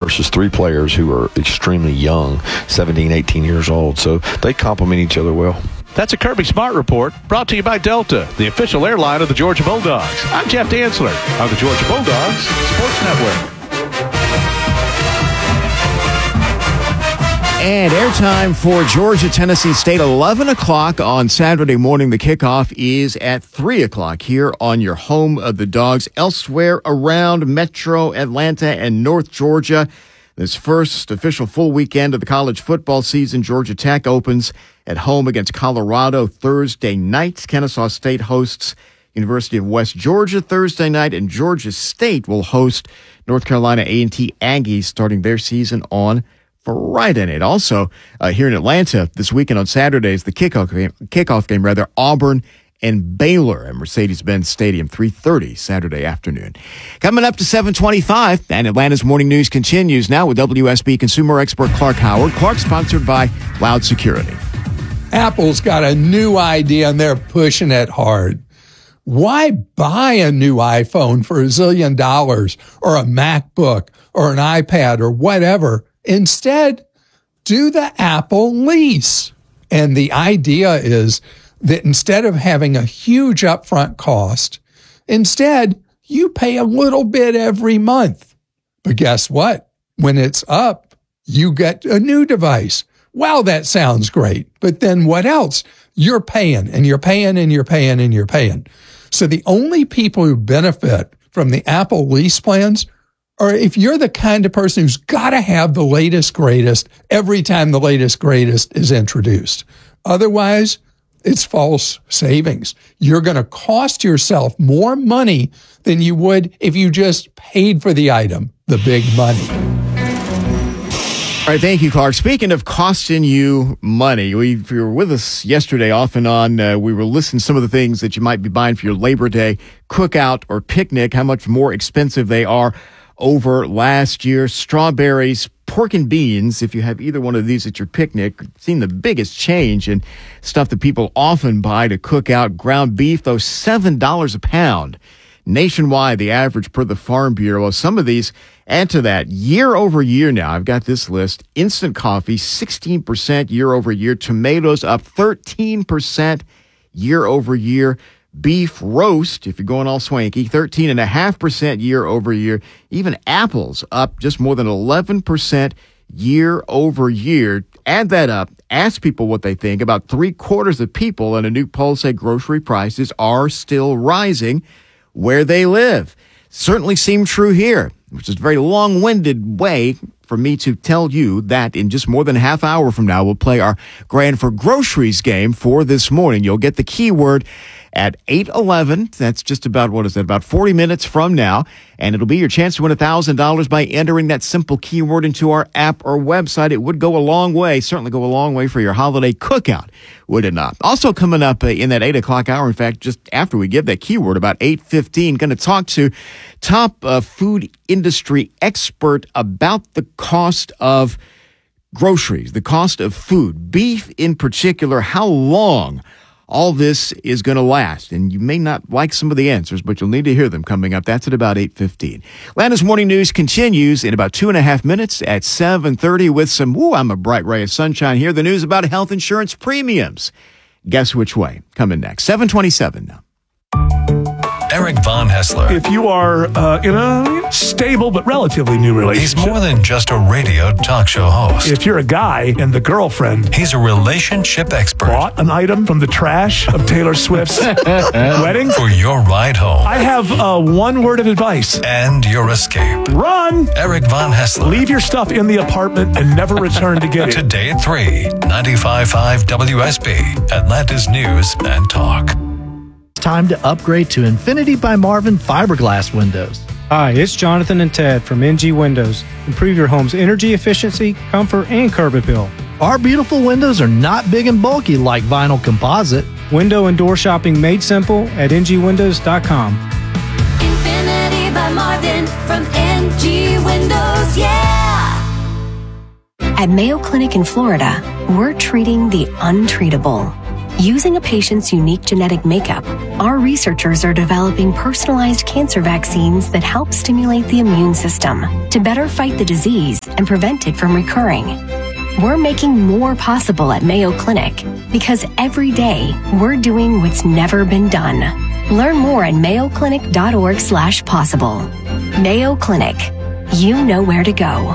versus 3 players who are extremely young, 17, 18 years old. So they complement each other well. That's a Kirby Smart Report, brought to you by Delta, the official airline of the Georgia Bulldogs. I'm Jeff Dantzler on the Georgia Bulldogs Sports Network. And airtime for Georgia-Tennessee State, 11 o'clock on Saturday morning. The kickoff is at 3 o'clock here on your home of the Dogs. Elsewhere around Metro Atlanta and North Georgia, this first official full weekend of the college football season, Georgia Tech opens at home against Colorado Thursday night. Kennesaw State hosts University of West Georgia Thursday night, and Georgia State will host North Carolina A&T Aggies starting their season on Friday night. Also, here in Atlanta this weekend on Saturday is the kickoff game, Auburn and Baylor at Mercedes-Benz Stadium, 3:30 Saturday afternoon. Coming up to 7:25, and Atlanta's Morning News continues now with WSB consumer expert Clark Howard. Clark, sponsored by Loud Security. Apple's got a new idea, and they're pushing it hard. Why buy a new iPhone for $1 zillion or a MacBook or an iPad or whatever? Instead, do the Apple lease. And the idea is that instead of having a huge upfront cost, instead, you pay a little bit every month. But guess what? When it's up, you get a new device. Wow, that sounds great. But then what else? You're paying, and you're paying, and you're paying, and you're paying. So the only people who benefit from the Apple lease plans or if you're the kind of person who's got to have the latest, greatest every time the latest, greatest is introduced. Otherwise, it's false savings. You're going to cost yourself more money than you would if you just paid for the item, the big money. All right, thank you, Clark. Speaking of costing you money, if you were with us yesterday off and on, we were listing some of the things that you might be buying for your Labor Day cookout or picnic, how much more expensive they are over last year. Strawberries, pork and beans, if you have either one of these at your picnic, seen the biggest change in stuff that people often buy to cook out. Ground beef, though, $7 a pound. Nationwide, the average per the Farm Bureau. Some of these add to that. Year over year now, I've got this list. Instant coffee, 16% year over year. Tomatoes up 13% year over year. Beef roast, if you're going all swanky, 13.5% year over year. Even apples up just more than 11% year over year. Add that up. Ask people what they think. About 3/4 of people in a new poll say grocery prices are still rising where they live. Certainly seemed true here, which is a very long-winded way for me to tell you that in just more than a half hour from now, we'll play our Grand for Groceries game for this morning. You'll get the keyword at 8:11. That's just about, about 40 minutes from now. And it'll be your chance to win $1,000 by entering that simple keyword into our app or website. It would go a long way, certainly go a long way for your holiday cookout, would it not? Also coming up in that 8 o'clock hour, in fact, just after we give that keyword, about 8:15, going to talk to top food industry expert about the cost of groceries, the cost of food, beef in particular, how long all this is going to last. And you may not like some of the answers, but you'll need to hear them coming up. That's at about 8:15. Atlanta's Morning News continues in about 2.5 minutes at 7:30 with some, I'm a bright ray of sunshine here. The news about health insurance premiums. Guess which way? Coming next. 7:27 now. Eric Von Hessler. If you are in a stable but relatively new relationship. He's more than just a radio talk show host. If you're a guy and the girlfriend. He's a relationship expert. Bought an item from the trash of Taylor Swift's wedding. For your ride home. I have one word of advice. And your escape. Run! Eric Von Hessler. Leave your stuff in the apartment and never return to get it. Today at 3, 95.5 WSB, Atlanta's News and Talk. Time to upgrade to Infinity by Marvin fiberglass windows. Hi, it's Jonathan and Ted from NG Windows. Improve your home's energy efficiency, comfort, and curb appeal. Our beautiful windows are not big and bulky like vinyl composite. Window and door shopping made simple at ngwindows.com. Infinity by Marvin from NG Windows, yeah! At Mayo Clinic in Florida, we're treating the untreatable. Using a patient's unique genetic makeup, our researchers are developing personalized cancer vaccines that help stimulate the immune system to better fight the disease and prevent it from recurring. We're making more possible at Mayo Clinic because every day we're doing what's never been done. Learn more at mayoclinic.org/possible. Mayo Clinic. You know where to go.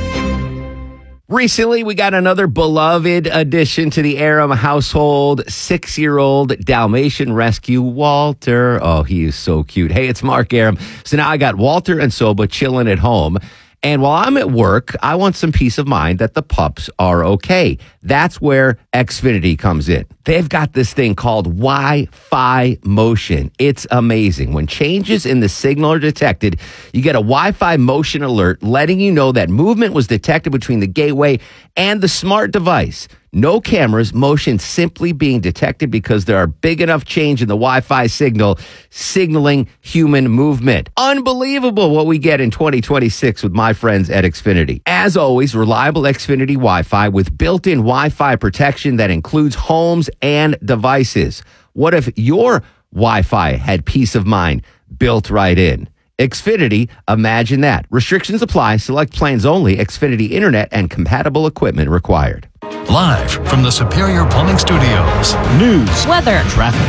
Recently, we got another beloved addition to the Aram household, 6-year-old Dalmatian rescue, Walter. Oh, he is so cute. Hey, it's Mark Aram. So now I got Walter and Soba chilling at home. And while I'm at work, I want some peace of mind that the pups are okay. That's where Xfinity comes in. They've got this thing called Wi-Fi motion. It's amazing. When changes in the signal are detected, you get a Wi-Fi motion alert letting you know that movement was detected between the gateway and the smart device. No cameras, motion simply being detected because there are big enough change in the Wi-Fi signal signaling human movement. Unbelievable what we get in 2026 with my friends at Xfinity. As always, reliable Xfinity Wi-Fi with built-in Wi-Fi protection that includes homes and devices. What if your Wi-Fi had peace of mind built right in? Xfinity, imagine that. Restrictions apply. Select plans only. Xfinity Internet and compatible equipment required. Live from the Superior Plumbing Studios. News, weather, traffic.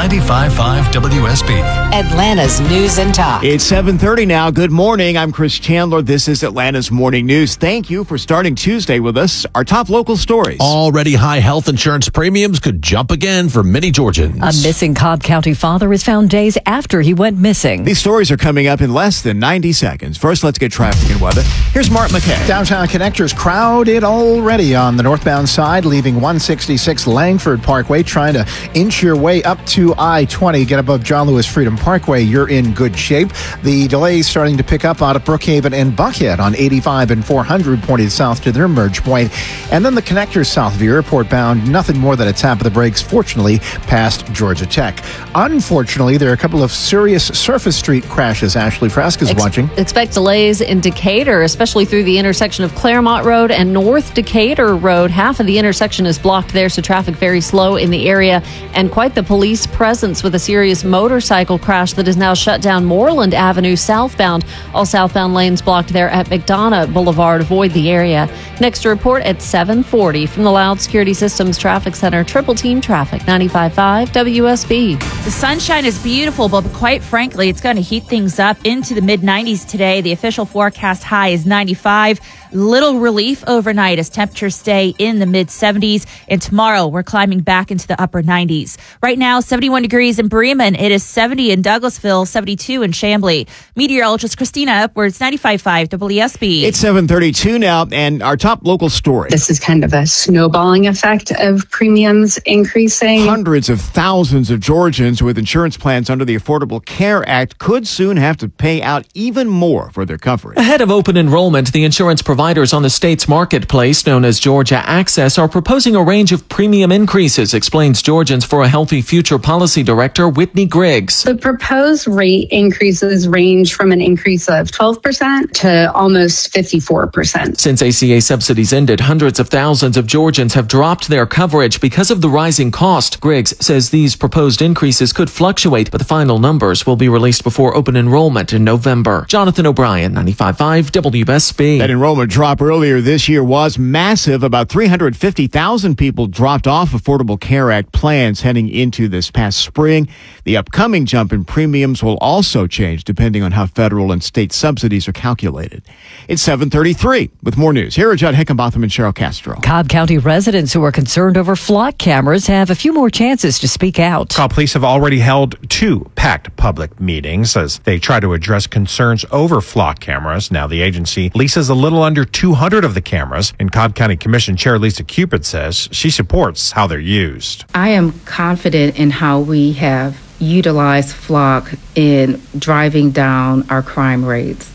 95.5 WSB. Atlanta's News and Talk. It's 7:30 now. Good morning. I'm Chris Chandler. This is Atlanta's Morning News. Thank you for starting Tuesday with us. Our top local stories. Already high health insurance premiums could jump again for many Georgians. A missing Cobb County father is found days after he went missing. These stories are coming up in less than 90 seconds. First, let's get traffic and weather. Here's Mark McKay. Downtown connectors crowded already on the northbound side, leaving 166 Langford Parkway, trying to inch your way up to I-20. Get above John Lewis Freedom Parkway. You're in good shape. The delays starting to pick up out of Brookhaven and Buckhead on 85 and 400, pointed south to their merge point. And then the connectors south of the airport bound, nothing more than a tap of the brakes, fortunately, past Georgia Tech. Unfortunately, there are a couple of serious surface street crashes. Ashley Frask is watching. Expect delays in Decatur, especially through the intersection of Claremont Road and North Decatur Road. Half of the intersection is blocked there, so traffic very slow in the area. And quite the police presence with a serious motorcycle crash that has now shut down Moreland Avenue southbound. All southbound lanes blocked there at McDonough Boulevard. Avoid the area. Next report at 7:40 from the Loud Security Systems Traffic Center. Triple Team Traffic, 95.5 WSB. The sunshine is beautiful, but quite frankly, it's going to heat things up into the mid-90s today. The official forecast high is 95. Little relief overnight as temperatures stay in the mid-70s. And tomorrow, we're climbing back into the upper 90s. Right now, 71 degrees in Bremen. It is 70 in Douglasville, 72 in Chamblee. Meteorologist Christina Upwards, 95.5 WSB. It's 7:32 now, and our top local story. This is kind of a snowballing effect of premiums increasing. Hundreds of thousands of Georgians with insurance plans under the Affordable Care Act could soon have to pay out even more for their coverage. Ahead of open enrollment, the insurance providers on the state's marketplace, known as Georgia Access, are proposing a range of premium increases, explains Georgians for a Healthy Future Policy Director Whitney Griggs. The proposed rate increases range from an increase of 12% to almost 54%. Since ACA subsidies ended, hundreds of thousands of Georgians have dropped their coverage because of the rising cost. Griggs says these proposed increases could fluctuate, but the final numbers will be released before open enrollment in November. Jonathan O'Brien, 95.5 WSB. That enrollment drop earlier this year was massive. About 350,000 people dropped off Affordable Care Act plans heading into this past spring. The upcoming jump in premiums will also change depending on how federal and state subsidies are calculated. It's 7:33 with more news. Here are Judd Hickenbotham and Cheryl Castro. Cobb County residents who are concerned over flock cameras have a few more chances to speak out. Cobb police have already held 2 packed public meetings as they try to address concerns over flock cameras. Now the agency leases a little under 200 of the cameras, and Cobb County Commission Chair Lisa Cupid says she supports how they're used. I am confident in how we have utilized flock in driving down our crime rates.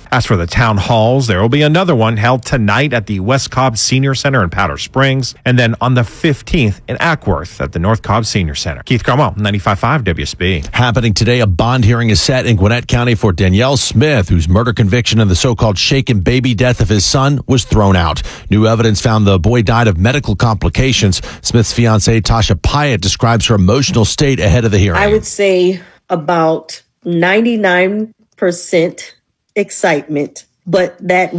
As for the town halls, there will be another one held tonight at the West Cobb Senior Center in Powder Springs, and then on the 15th in Ackworth at the North Cobb Senior Center. Keith Carmel, 95.5 WSB. Happening today, a bond hearing is set in Gwinnett County for Danielle Smith, whose murder conviction in the so-called shaken baby death of his son was thrown out. New evidence found the boy died of medical complications. Smith's fiancée, Tasha Pyatt, describes her emotional state ahead of the hearing. I would say about 99% excitement, but that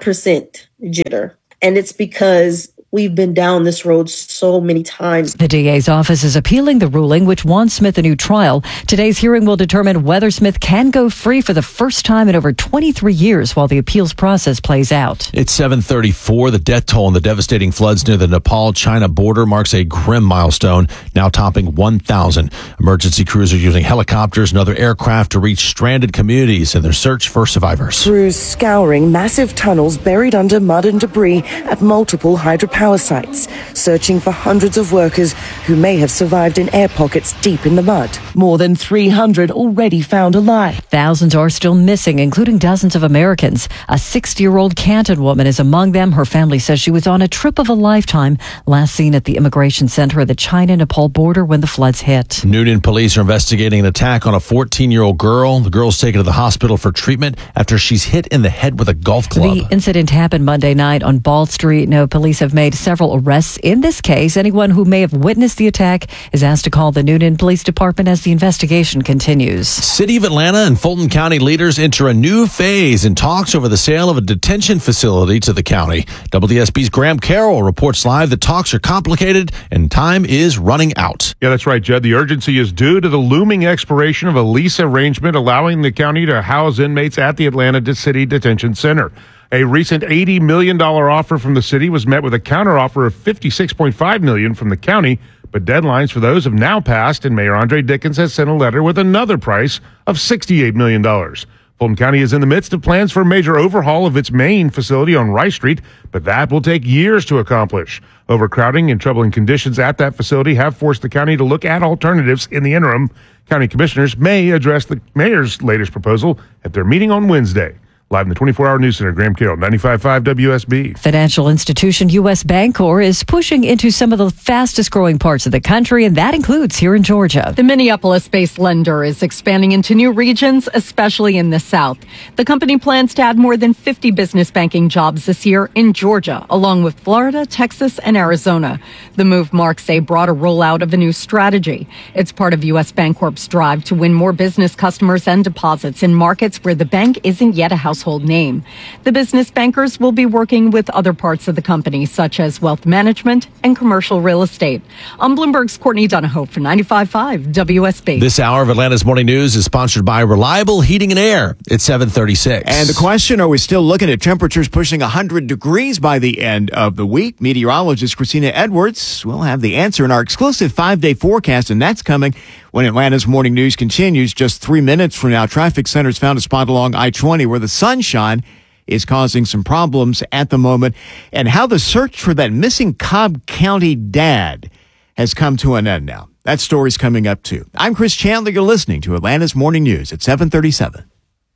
1% jitter. And it's because we've been down this road so many times. The DA's office is appealing the ruling, which won Smith a new trial. Today's hearing will determine whether Smith can go free for the first time in over 23 years while the appeals process plays out. It's 7:34. The death toll in the devastating floods near the Nepal-China border marks a grim milestone, now topping 1,000. Emergency crews are using helicopters and other aircraft to reach stranded communities in their search for survivors. Crews scouring massive tunnels buried under mud and debris at multiple hydropower sites, searching for hundreds of workers who may have survived in air pockets deep in the mud. More than 300 already found alive. Thousands are still missing, including dozens of Americans. A 60-year-old Canton woman is among them. Her family says she was on a trip of a lifetime, last seen at the immigration center at the China-Nepal border when the floods hit. Noonan police are investigating an attack on a 14-year-old girl. The girl's taken to the hospital for treatment after she's hit in the head with a golf club. The incident happened Monday night on Ball Street. No, police have made several arrests in this case. Anyone who may have witnessed the attack is asked to call the Noonan Police Department as the investigation continues. City of Atlanta and Fulton County leaders enter a new phase in talks over the sale of a detention facility to the county. WSB's Graham Carroll reports live that talks are complicated and time is running out. Yeah, that's right, Jed. The urgency is due to the looming expiration of a lease arrangement allowing the county to house inmates at the Atlanta City Detention Center. A recent $80 million offer from the city was met with a counteroffer of $56.5 million from the county, but deadlines for those have now passed, and Mayor Andre Dickens has sent a letter with another price of $68 million. Fulton County is in the midst of plans for a major overhaul of its main facility on Rice Street, but that will take years to accomplish. Overcrowding and troubling conditions at that facility have forced the county to look at alternatives in the interim. County commissioners may address the mayor's latest proposal at their meeting on Wednesday. Live in the 24-hour news center, Graham Carroll, 95.5 WSB. Financial institution U.S. Bancorp is pushing into some of the fastest growing parts of the country, and that includes here in Georgia. The Minneapolis-based lender is expanding into new regions, especially in the South. The company plans to add more than 50 business banking jobs this year in Georgia, along with Florida, Texas, and Arizona. The move marks a broader rollout of a new strategy. It's part of U.S. Bancorp's drive to win more business customers and deposits in markets where the bank isn't yet a household name. The business bankers will be working with other parts of the company, such as wealth management and commercial real estate. I'm Bloomberg's Courtney Donahoe for 95.5 WSB. This hour of Atlanta's Morning News is sponsored by Reliable Heating and Air. It's 7:36. And the question, are we still looking at temperatures pushing 100 degrees by the end of the week? Meteorologist Christina Edwards will have the answer in our exclusive 5-day forecast, and that's coming when Atlanta's Morning News continues. Just 3 minutes from now, traffic centers found a spot along I-20 where the sunshine is causing some problems at the moment, and how the search for that missing Cobb County dad has come to an end now. That story's coming up too. I'm Chris Chandler. You're listening to Atlanta's Morning News at 7:37.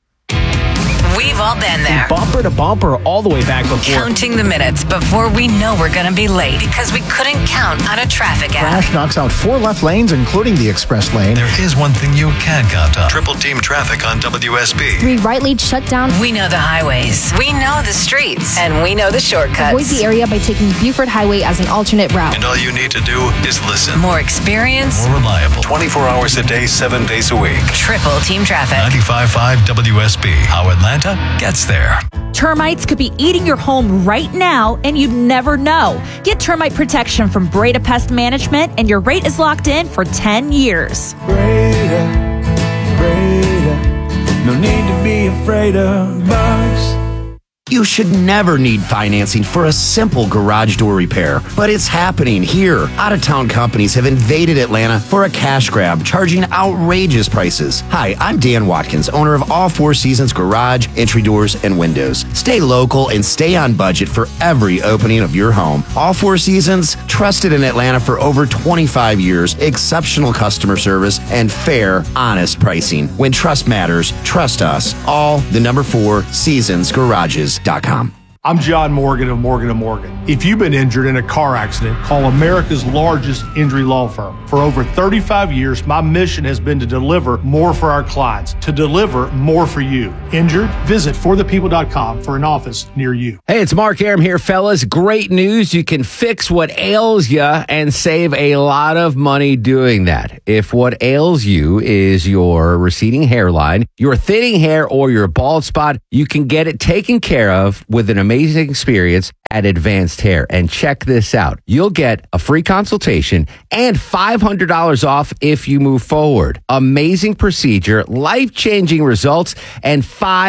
We've all been there. Bumper to bumper all the way back before. Counting the minutes before we know we're going to be late because we couldn't count on a traffic app. Crash knocks out 4 left lanes, including the express lane. There is one thing you can count on. Triple team traffic on WSB. 3 right lanes shut down. We know the highways. We know the streets. And we know the shortcuts. Avoid the area by taking Buford Highway as an alternate route. And all you need to do is listen. More experience. More reliable. 24 hours a day, 7 days a week. Triple team traffic. 95.5 WSB. How Atlanta gets there. Termites could be eating your home right now, and you'd never know. Get termite protection from Breda Pest Management, and your rate is locked in for 10 years. Breda, no need to be afraid of bugs. You should never need financing for a simple garage door repair, but it's happening here. Out-of-town companies have invaded Atlanta for a cash grab, charging outrageous prices. Hi, I'm Dan Watkins, owner of All Four Seasons Garage, Entry Doors, and Windows. Stay local and stay on budget for every opening of your home. All Four Seasons, trusted in Atlanta for over 25 years, exceptional customer service, and fair, honest pricing. When trust matters, trust us. All the number 4 Seasons Garages. I'm John Morgan of Morgan & Morgan. If you've been injured in a car accident, call America's largest injury law firm. For over 35 years, my mission has been to deliver more for our clients, to deliver more for you. Injured? Visit forthepeople.com for an office near you. Hey, it's Mark Arum here, fellas. Great news. You can fix what ails you and save a lot of money doing that. If what ails you is your receding hairline, your thinning hair, or your bald spot, you can get it taken care of with an amazing experience at Advanced Hair. And check this out. You'll get a free consultation and $500 off if you move forward. Amazing procedure, life-changing results, and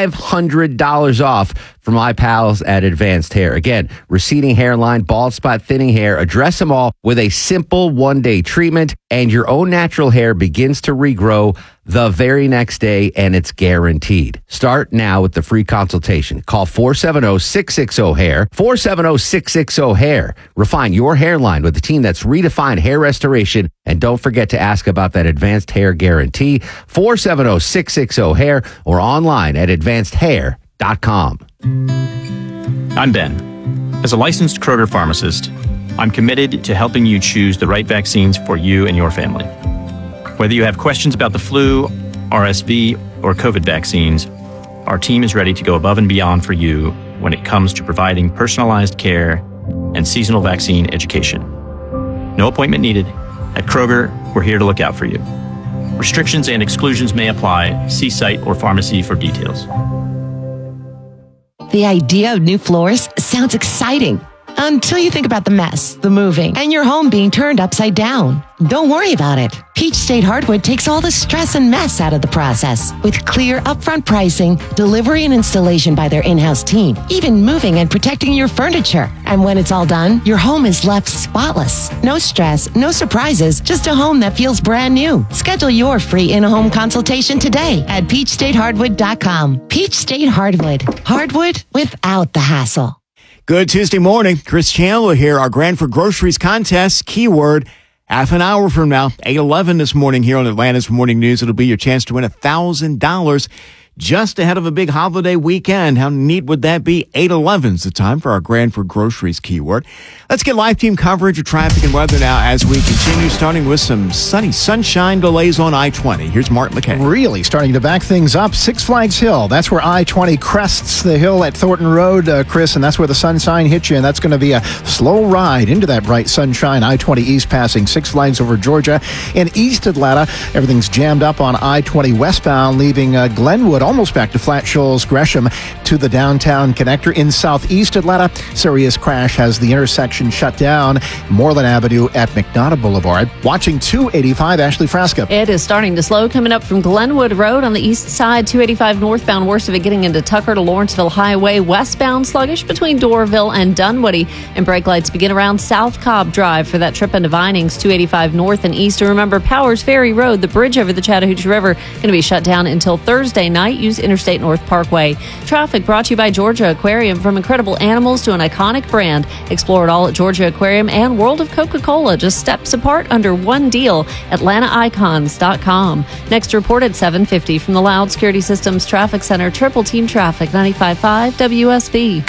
$500 off from my pals at Advanced Hair. Again, receding hairline, bald spot, thinning hair, address them all with a simple one-day treatment, and your own natural hair begins to regrow the very next day, and it's guaranteed. Start now with the free consultation. Call 470-660-HAIR, 470-660-HAIR. Refine your hairline with a team that's redefined hair restoration, and don't forget to ask about that Advanced Hair Guarantee, 470-660-HAIR, or online at advancedhair.com. I'm Ben. As a licensed Kroger pharmacist, I'm committed to helping you choose the right vaccines for you and your family. Whether you have questions about the flu, RSV, or COVID vaccines, our team is ready to go above and beyond for you when it comes to providing personalized care and seasonal vaccine education. No appointment needed. At Kroger, we're here to look out for you. Restrictions and exclusions may apply. See site or pharmacy for details. The idea of new floors sounds exciting until you think about the mess, the moving, and your home being turned upside down. Don't worry about it. Peach State Hardwood takes all the stress and mess out of the process with clear upfront pricing, delivery and installation by their in-house team, even moving and protecting your furniture. And when it's all done, your home is left spotless. No stress, no surprises, just a home that feels brand new. Schedule your free in-home consultation today at peachstatehardwood.com. Peach State Hardwood. Hardwood without the hassle. Good Tuesday morning. Chris Chandler here. Our Grand for Groceries contest, keyword, half an hour from now, 8:11 this morning here on Atlanta's Morning News. It'll be your chance to win $1,000 just ahead of a big holiday weekend. How neat would that be? 8:11 is the time for our Grand for Groceries keyword. Let's get live team coverage of traffic and weather now as we continue, starting with some sunny sunshine delays on I-20. Here's Mark McKay. Really starting to back things up. Six Flags Hill, that's where I-20 crests the hill at Thornton Road, Chris, and that's where the sunshine hits you, and that's going to be a slow ride into that bright sunshine. I-20 East passing Six Flags over Georgia. In East Atlanta, everything's jammed up on I-20 westbound, leaving Glenwood almost back to Flat Shoals, Gresham to the downtown connector. In Southeast Atlanta, serious crash has the intersection shut down. Moreland Avenue at McDonough Boulevard. Watching 285, Ashley Frasca. It is starting to slow coming up from Glenwood Road on the east side. 285 northbound, worst of it getting into Tucker to Lawrenceville Highway. Westbound sluggish between Doraville and Dunwoody. And brake lights begin around South Cobb Drive for that trip into Vinings. 285 north and east. And remember, Powers Ferry Road, the bridge over the Chattahoochee River, going to be shut down until Thursday night. Use Interstate North Parkway. Traffic brought to you by Georgia Aquarium. From incredible animals to an iconic brand. Explore it all at Georgia Aquarium and World of Coca-Cola, just steps apart under one deal. AtlantaIcons.com. Next report at 7:50 from the Loud Security Systems Traffic Center. Triple Team Traffic, 95.5 WSB.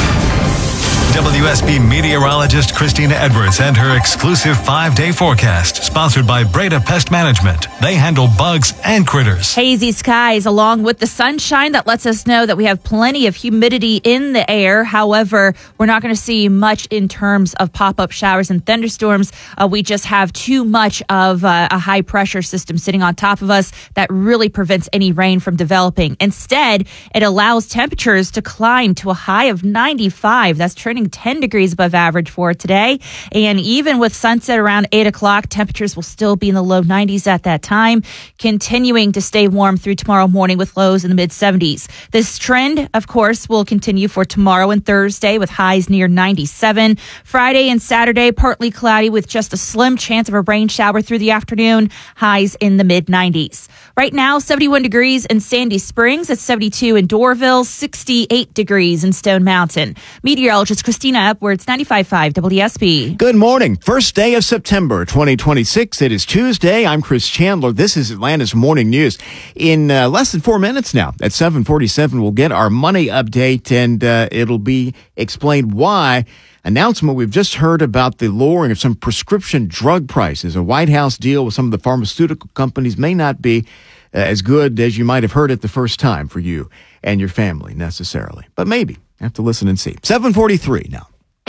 WSB meteorologist Christina Edwards and her exclusive 5-day forecast, sponsored by Breda Pest Management. They handle bugs and critters. Hazy skies along with the sunshine that lets us know that we have plenty of humidity in the air. However, we're not going to see much in terms of pop-up showers and thunderstorms. We just have too much of a high pressure system sitting on top of us that really prevents any rain from developing. Instead, it allows temperatures to climb to a high of 95. That's turning 10 degrees above average for today. And even with sunset around 8 o'clock, temperatures will still be in the low 90s at that time, continuing to stay warm through tomorrow morning with lows in the mid 70s. This trend, of course, will continue for tomorrow and Thursday with highs near 97. Friday and Saturday, partly cloudy with just a slim chance of a rain shower through the afternoon, highs in the mid 90s. Right now, 71 degrees in Sandy Springs, at 72 in Doraville, 68 degrees in Stone Mountain. Meteorologist Christina Edwards, 95.5 WSB. Good morning. First day of September 2026. It is Tuesday. I'm Chris Chandler. This is Atlanta's Morning News. In less than 4 minutes now, at 7:47, we'll get our money update, and it'll be explained why. Announcement we've just heard about the lowering of some prescription drug prices. A White House deal with some of the pharmaceutical companies may not be as good as you might have heard it the first time for you and your family necessarily. But maybe. Have to listen and see. 7:43 now.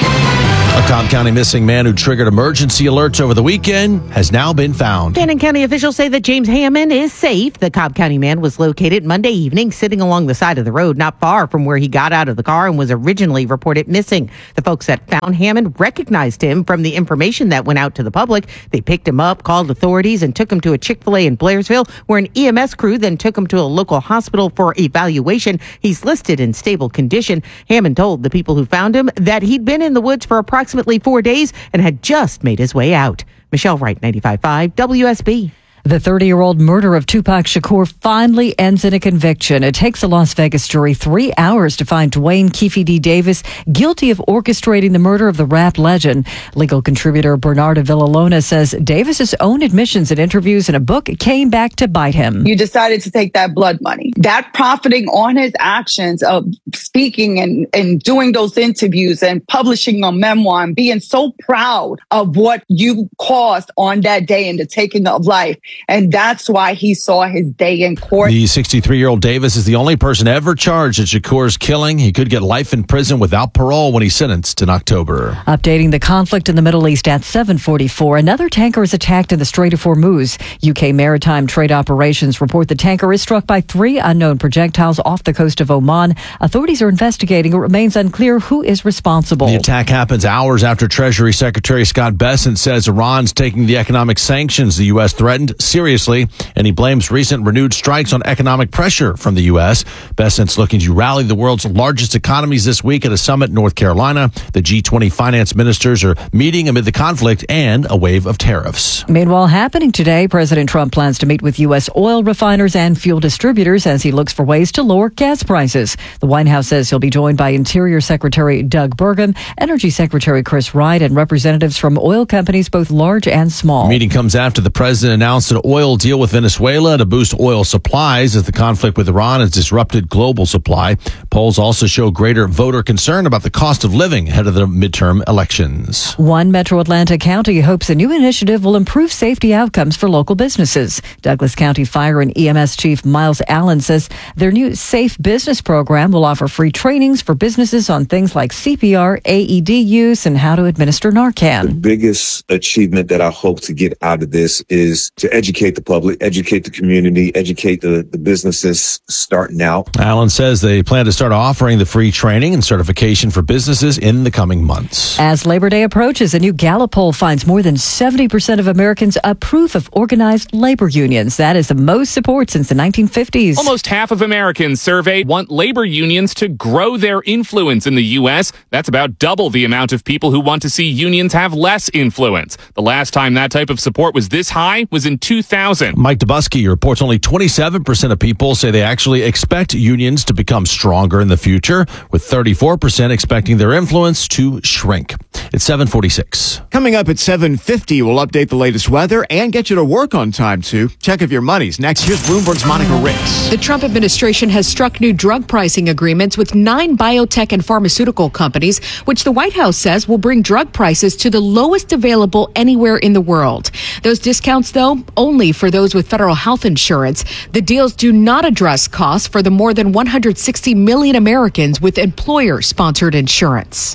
A Cobb County missing man who triggered emergency alerts over the weekend has now been found. Shannon County officials say that James Hammond is safe. The Cobb County man was located Monday evening sitting along the side of the road not far from where he got out of the car and was originally reported missing. The folks that found Hammond recognized him from the information that went out to the public. They picked him up, called authorities, and took him to a Chick-fil-A in Blairsville, where an EMS crew then took him to a local hospital for evaluation. He's listed in stable condition. Hammond told the people who found him that he'd been in the woods for approximately 4 days and had just made his way out. Michelle Wright, 95.5 WSB. The 30-year-old murder of Tupac Shakur finally ends in a conviction. It takes a Las Vegas jury 3 hours to find Dwayne Keefe D. Davis guilty of orchestrating the murder of the rap legend. Legal contributor Bernardo Villalona says Davis's own admissions and interviews in a book came back to bite him. You decided to take that blood money. That profiting on his actions of speaking and doing those interviews and publishing a memoir and being so proud of what you caused on that day and the taking of life. And that's why he saw his day in court. The 63-year-old Davis is the only person ever charged in Shakur's killing. He could get life in prison without parole when he's sentenced in October. Updating the conflict in the Middle East at 7:44. Another tanker is attacked in the Strait of Hormuz. UK Maritime Trade Operations report the tanker is struck by 3 unknown projectiles off the coast of Oman. Authorities are investigating. It remains unclear who is responsible. The attack happens hours after Treasury Secretary Scott Bessent says Iran's taking the economic sanctions the U.S. threatened seriously, and he blames recent renewed strikes on economic pressure from the U.S. Bessent's looking to rally the world's largest economies this week at a summit in North Carolina. The G20 finance ministers are meeting amid the conflict and a wave of tariffs. Meanwhile, happening today, President Trump plans to meet with U.S. oil refiners and fuel distributors as he looks for ways to lower gas prices. The White House says he'll be joined by Interior Secretary Doug Burgum, Energy Secretary Chris Wright, and representatives from oil companies both large and small. The meeting comes after the president announced an oil deal with Venezuela to boost oil supplies as the conflict with Iran has disrupted global supply. Polls also show greater voter concern about the cost of living ahead of the midterm elections. One Metro Atlanta county hopes a new initiative will improve safety outcomes for local businesses. Douglas County Fire and EMS Chief Miles Allen says their new Safe Business program will offer free trainings for businesses on things like CPR, AED use, and how to administer Narcan. The biggest achievement that I hope to get out of this is to educate the public, educate the community, educate the businesses starting out. Allen says they plan to start offering the free training and certification for businesses in the coming months. As Labor Day approaches, a new Gallup poll finds more than 70% of Americans approve of organized labor unions. That is the most support since the 1950s. Almost half of Americans surveyed want labor unions to grow their influence in the U.S. That's about double the amount of people who want to see unions have less influence. The last time that type of support was this high was in 2000. Mike Dubusky reports only 27% of people say they actually expect unions to become stronger in the future, with 34% expecting their influence to shrink. It's 7:46. Coming up at 7:50, we'll update the latest weather and get you to work on time, too. Check if your money's next. Here's Bloomberg's Monica Ricks. The Trump administration has struck new drug pricing agreements with 9 biotech and pharmaceutical companies, which the White House says will bring drug prices to the lowest available anywhere in the world. Those discounts, though, only for those with federal health insurance. The deals do not address costs for the more than 160 million Americans with employer-sponsored insurance.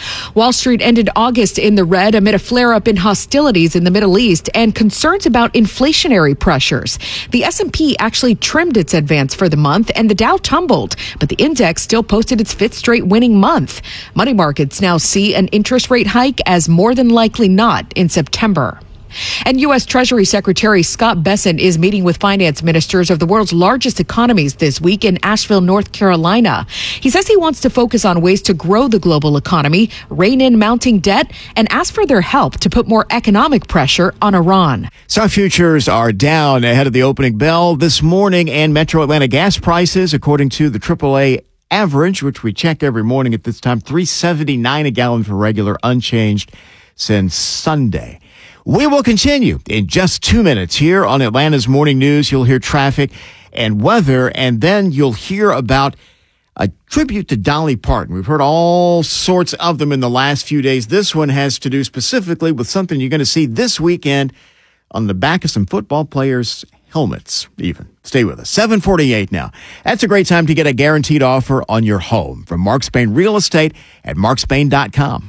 Wall Street ended August in the red amid a flare-up in hostilities in the Middle East and concerns about inflationary pressures. The S&P actually trimmed its advance for the month, and the Dow tumbled, but the index still posted its fifth straight winning month. Money markets now see an interest rate hike as more than likely not in September. And U.S. Treasury Secretary Scott Bessent is meeting with finance ministers of the world's largest economies this week in Asheville, North Carolina. He says he wants to focus on ways to grow the global economy, rein in mounting debt, and ask for their help to put more economic pressure on Iran. South futures are down ahead of the opening bell this morning, and Metro Atlanta gas prices, according to the AAA average, which we check every morning at this time, $3.79 a gallon for regular, unchanged since Sunday. We will continue in just 2 minutes here on Atlanta's Morning News. You'll hear traffic and weather, and then you'll hear about a tribute to Dolly Parton. We've heard all sorts of them in the last few days. This one has to do specifically with something you're going to see this weekend on the back of some football players' helmets, even. Stay with us. 7:48 now. That's a great time to get a guaranteed offer on your home from Mark Spain Real Estate at markspain.com.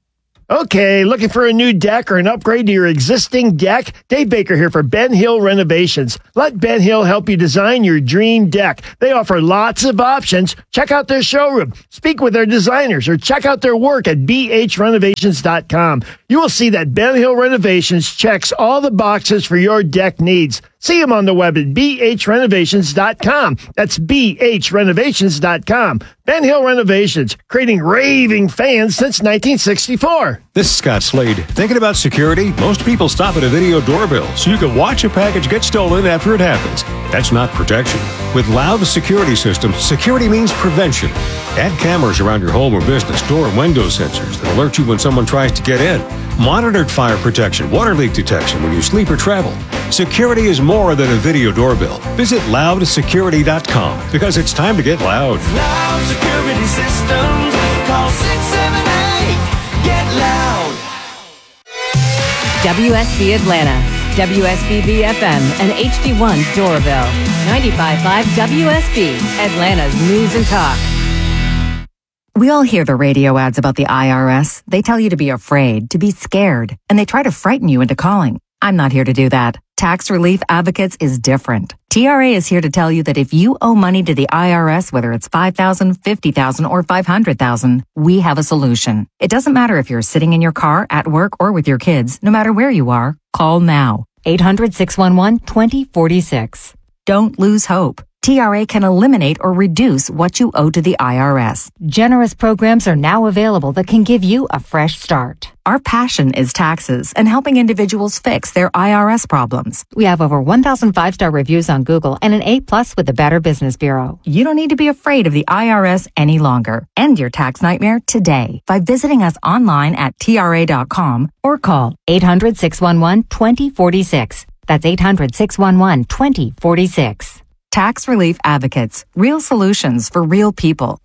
Okay, looking for a new deck or an upgrade to your existing deck? Dave Baker here for Ben Hill Renovations. Let Ben Hill help you design your dream deck. They offer lots of options. Check out their showroom, speak with their designers, or check out their work at bhrenovations.com. You will see that Ben Hill Renovations checks all the boxes for your deck needs. See them on the web at bhrenovations.com. That's bhrenovations.com. Ben Hill Renovations, creating raving fans since 1964. This is Scott Slade. Thinking about security? Most people stop at a video doorbell so you can watch a package get stolen after it happens. That's not protection. With Loud Security Systems, security means prevention. Add cameras around your home or business, door and window sensors that alert you when someone tries to get in. Monitored fire protection, water leak detection when you sleep or travel. Security is more than a video doorbell. Visit loudsecurity.com because it's time to get loud. Loud Security Systems. Call 678-GET-LOUD. WSB Atlanta, WSBB FM, and HD1 Doraville. 95.5 WSB, Atlanta's News and Talk. We all hear the radio ads about the IRS. They tell you to be afraid, to be scared, and they try to frighten you into calling. I'm not here to do that. Tax Relief Advocates is different. TRA is here to tell you that if you owe money to the IRS, whether it's $5,000, $50,000, or $500,000, we have a solution. It doesn't matter if you're sitting in your car, at work, or with your kids. No matter where you are, call now. 800-611-2046. Don't lose hope. TRA can eliminate or reduce what you owe to the IRS. Generous programs are now available that can give you a fresh start. Our passion is taxes and helping individuals fix their IRS problems. We have over 1,000 5-star reviews on Google and an A+ with the Better Business Bureau. You don't need to be afraid of the IRS any longer. End your tax nightmare today by visiting us online at TRA.com or call 800-611-2046. That's 800-611-2046. Tax Relief Advocates. Real solutions for real people.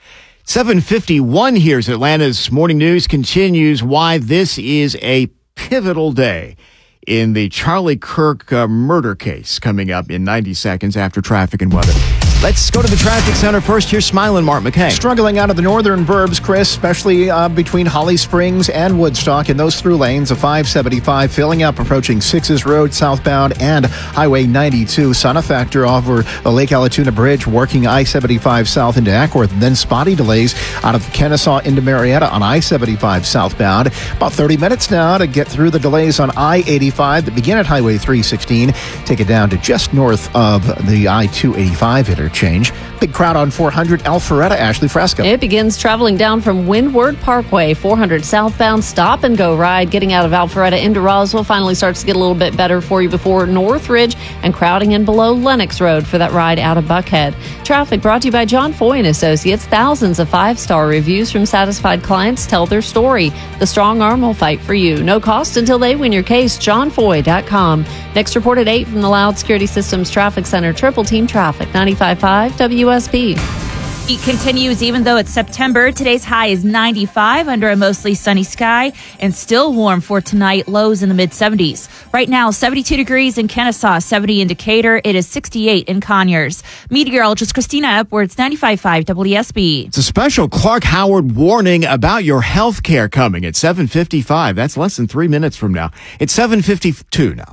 7:51 here's Atlanta's Morning News continues why this is a pivotal day in the Charlie Kirk murder case coming up in 90 seconds after traffic and weather. Let's go to the traffic center first. Here's smiling Mark McKay. Struggling out of the northern burbs, Chris, especially between Holly Springs and Woodstock in those through lanes of 575 filling up approaching Sixes Road southbound and Highway 92. Sun effector over the Lake Allatoona Bridge working I-75 south into Ackworth. And then spotty delays out of Kennesaw into Marietta on I-75 southbound. About 30 minutes now to get through the delays on I-85 that begin at Highway 316. Take it down to just north of the I-285 interchange. Big crowd on 400 Alpharetta, Ashley Fresco. It begins traveling down from Windward Parkway, 400 southbound stop and go ride. Getting out of Alpharetta into Roswell finally starts to get a little bit better for you before Northridge and crowding in below Lennox Road for that ride out of Buckhead. Traffic brought to you by John Foy and Associates. Thousands of 5-star reviews from satisfied clients tell their story. The strong arm will fight for you. No cost until they win your case. JohnFoy.com. Next report at 8 from the Loud Security Systems Traffic Center. Triple Team Traffic, 95.5 WSB. Heat continues even though it's September. Today's high is 95 under a mostly sunny sky and still warm for tonight. Lows in the mid-70s. Right now, 72 degrees in Kennesaw, 70 in Decatur. It is 68 in Conyers. Meteorologist Christina Edwards, 95.5 WSB. It's a special Clark Howard warning about your health care coming at 7:55. That's less than 3 minutes from now. It's 7:52 now.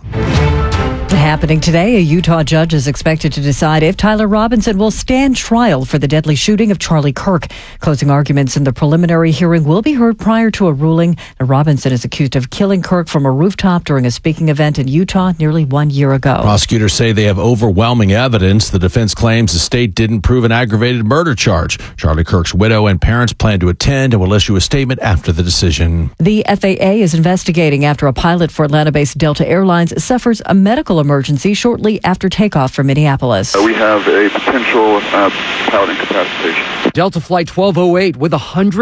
Happening today, a Utah judge is expected to decide if Tyler Robinson will stand trial for the deadly shooting of Charlie Kirk. Closing arguments in the preliminary hearing will be heard prior to a ruling. Now, Robinson is accused of killing Kirk from a rooftop during a speaking event in Utah nearly 1 year ago. Prosecutors say they have overwhelming evidence. The defense claims the state didn't prove an aggravated murder charge. Charlie Kirk's widow and parents plan to attend and will issue a statement after the decision. The FAA is investigating after a pilot for Atlanta-based Delta Airlines suffers a medical emergency shortly after takeoff from Minneapolis. We have a potential pilot incapacitation. Delta Flight 1208 with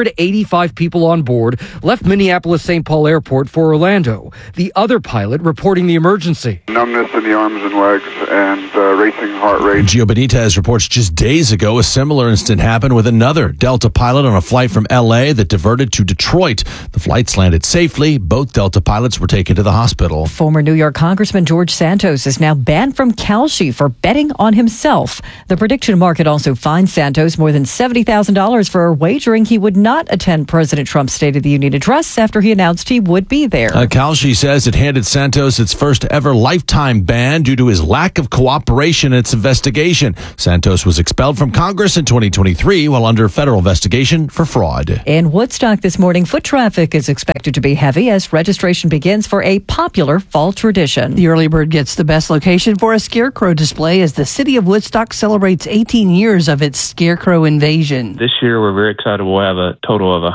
185 people on board left Minneapolis-St. Paul Airport for Orlando. The other pilot reporting the emergency. Numbness in the arms and legs and racing heart rate. Gio Benitez reports just days ago a similar incident happened with another Delta pilot on a flight from L.A. that diverted to Detroit. The flights landed safely. Both Delta pilots were taken to the hospital. Former New York Congressman George Santos is now banned from Kalshi for betting on himself. The prediction market also fined Santos more than $70,000 for wagering he would not attend President Trump's State of the Union address after he announced he would be there. Kalshi says it handed Santos its first ever lifetime ban due to his lack of cooperation in its investigation. Santos was expelled from Congress in 2023 while under federal investigation for fraud. In Woodstock this morning, foot traffic is expected to be heavy as registration begins for a popular fall tradition. The early bird gets the best location for a scarecrow display as the city of Woodstock celebrates 18 years of its scarecrow invasion. This year, we're very excited. We'll have a total of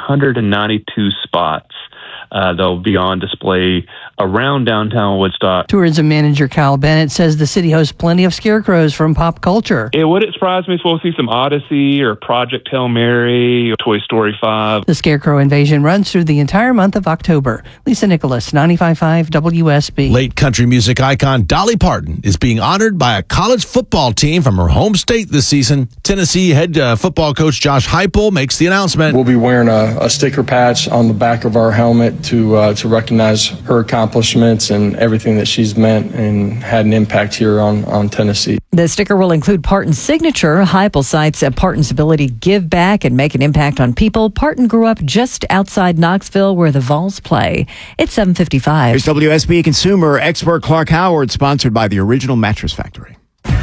192 spots. They'll be on display around downtown Woodstock. Tourism manager Kyle Bennett says the city hosts plenty of scarecrows from pop culture. It wouldn't surprise me if we'll see some Odyssey or Project Hail Mary or Toy Story 5. The scarecrow invasion runs through the entire month of October. Lisa Nicholas, 95.5 WSB. Late country music icon Dolly Parton is being honored by a college football team from her home state this season. Tennessee head football coach Josh Heupel makes the announcement. We'll be wearing a sticker patch on the back of our helmet to recognize her accomplishments and everything that she's meant and had an impact here on Tennessee. The sticker will include Parton's signature. Heupel cites Parton's ability to give back and make an impact on people. Parton grew up just outside Knoxville where the Vols play. It's 7:55. Here's WSB consumer expert Clark Howard, sponsored by the Original Mattress Factory.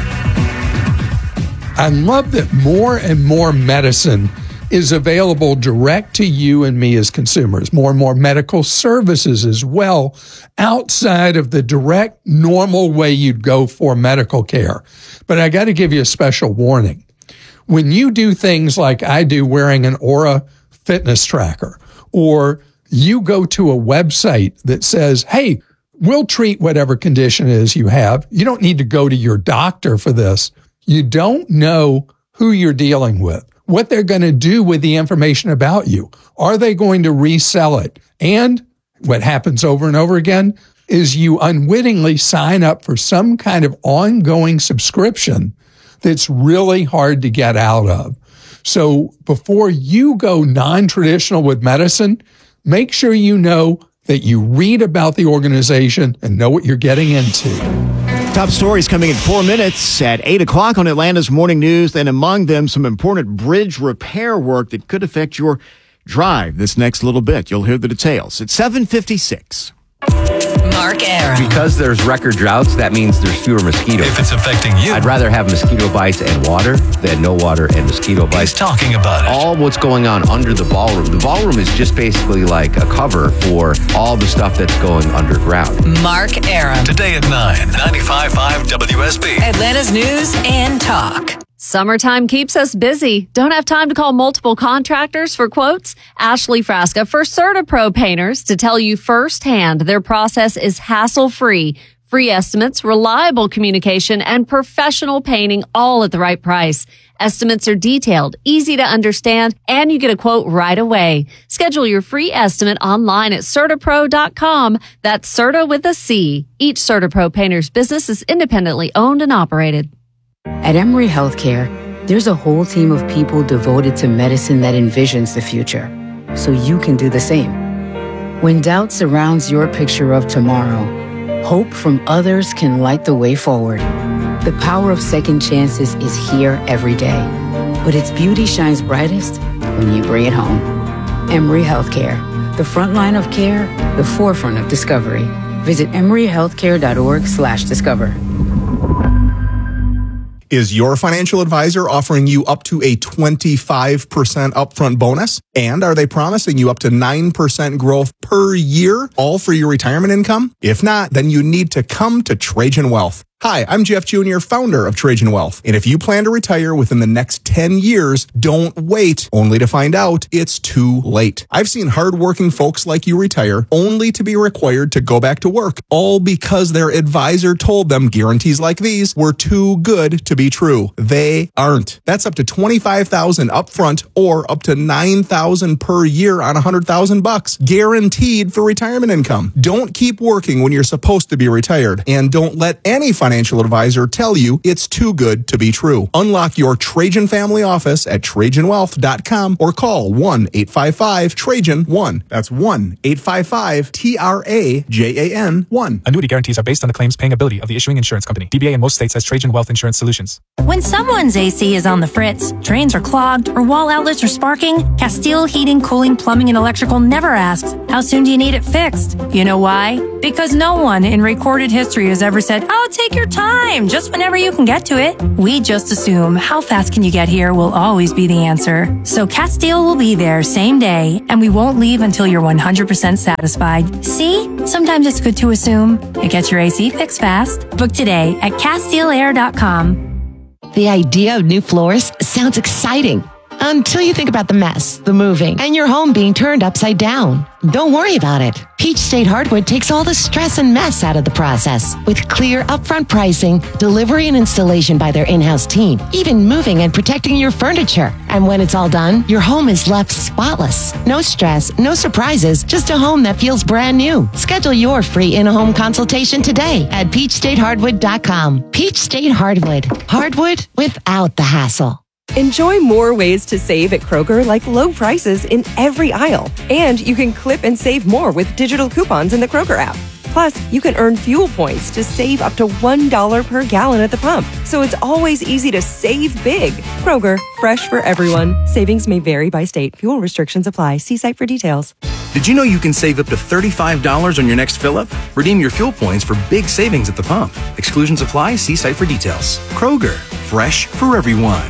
I love that more and more medicine is available direct to you and me as consumers. More and more medical services as well, outside of the direct, normal way you'd go for medical care. But I got to give you a special warning. When you do things like I do, wearing an Aura fitness tracker, or you go to a website that says, hey, we'll treat whatever condition it is you have. You don't need to go to your doctor for this. You don't know who you're dealing with, what they're going to do with the information about you. Are they going to resell it? And what happens over and over again is you unwittingly sign up for some kind of ongoing subscription that's really hard to get out of. So before you go non-traditional with medicine, make sure you know that you read about the organization and know what you're getting into. Top stories coming in 4 minutes at 8 o'clock on Atlanta's Morning News, and among them, some important bridge repair work that could affect your drive this next little bit. You'll hear the details. It's 7:56. Mark Aram. Because there's record droughts, that means there's fewer mosquitoes. If it's affecting you, I'd rather have mosquito bites and water than no water and mosquito bites. He's talking about it. All what's going on under the ballroom. The ballroom is just basically like a cover for all the stuff that's going underground. Mark Aram. Today at 9, 95.5 WSB. Atlanta's News and Talk. Summertime keeps us busy. Don't have time to call multiple contractors for quotes? Ashley Frasca for CertaPro Painters to tell you firsthand their process is hassle-free. Free estimates, reliable communication, and professional painting all at the right price. Estimates are detailed, easy to understand, and you get a quote right away. Schedule your free estimate online at CertaPro.com. That's Certa with a C. Each CertaPro Painters business is independently owned and operated. At Emory Healthcare, There's a whole team of people devoted to medicine that envisions the future, so you can do the same. When doubt surrounds your picture of tomorrow, hope from others can light the way forward. The power of second chances is here every day, but its beauty shines brightest when you bring it home. Emory Healthcare, the front line of care, the forefront of discovery. Visit emoryhealthcare.org/discover. Is your financial advisor offering you up to a 25% upfront bonus? And are they promising you up to 9% growth per year, all for your retirement income? If not, then you need to come to Trajan Wealth. Hi, I'm Jeff Jr., founder of Trajan Wealth. And if you plan to retire within the next 10 years, don't wait only to find out it's too late. I've seen hardworking folks like you retire only to be required to go back to work, all because their advisor told them guarantees like these were too good to be true. They aren't. That's up to $25,000 upfront or up to $9,000 per year on $100,000, guaranteed for retirement income. Don't keep working when you're supposed to be retired, and don't let any financial advisor tell you it's too good to be true. Unlock your Trajan family office at TrajanWealth.com or call 1-855-TRAJAN-1. That's 1-855-TRAJAN-1. Annuity guarantees are based on the claims paying ability of the issuing insurance company. DBA in most states has Trajan Wealth Insurance Solutions. When someone's AC is on the fritz, drains are clogged, or wall outlets are sparking, Castile Heating, Cooling, Plumbing, and Electrical never asks, how soon do you need it fixed? You know why? Because no one in recorded history has ever said, oh, take your time, just whenever you can get to it. We just assume how fast can you get here will always be the answer. So Castile will be there same day, and we won't leave until you're 100% satisfied. See? Sometimes it's good to assume. It gets your AC fixed fast. Book today at CastileAir.com. The idea of new floors sounds exciting until you think about the mess, the moving, and your home being turned upside down. Don't worry about it. Peach State Hardwood takes all the stress and mess out of the process with clear upfront pricing, delivery and installation by their in-house team, even moving and protecting your furniture. And when it's all done, your home is left spotless. No stress, no surprises, just a home that feels brand new. Schedule your free in-home consultation today at peachstatehardwood.com. Peach State Hardwood. Hardwood without the hassle. Enjoy more ways to save at Kroger, like low prices in every aisle. And you can clip and save more with digital coupons in the Kroger app. Plus, you can earn fuel points to save up to $1 per gallon at the pump. So it's always easy to save big. Kroger, fresh for everyone. Savings may vary by state. Fuel restrictions apply. See site for details. Did you know you can save up to $35 on your next fill-up? Redeem your fuel points for big savings at the pump. Exclusions apply. See site for details. Kroger, fresh for everyone.